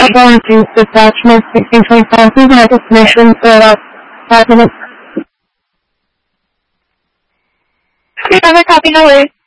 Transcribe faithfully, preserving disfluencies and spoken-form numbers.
going to detachment sixteen twenty-five. Please make a destination for about five minutes. three seven, copy, no worries.